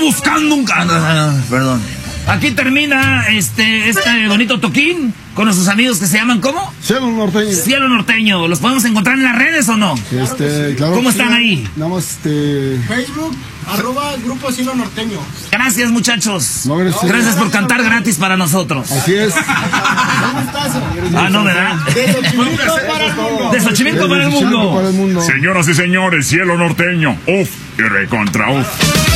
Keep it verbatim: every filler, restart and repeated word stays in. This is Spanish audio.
buscando un... Perdón. Aquí termina este, este bonito toquín con nuestros amigos que se llaman, ¿cómo? Cielo Norteño. Cielo Norteño. ¿Los podemos encontrar en las redes o no? Este, claro. ¿Cómo están ahí? Nada más, este... Facebook, arroba Grupo Cielo Norteño. Gracias, muchachos. No, gracias. Gracias por cantar gratis para nosotros. Así es. Ah, no, ¿verdad? De Xochimilco para el mundo. De Xochimilco para el Xochimilco para el mundo. mundo. Señoras y señores, Cielo Norteño. Uf y recontra uf.